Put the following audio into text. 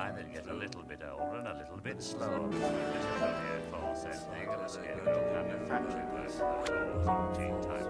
time they'd get a little bit older and a little bit slower. Physical here, false ending, and the scarecrow kind of factory work, the floors, teen time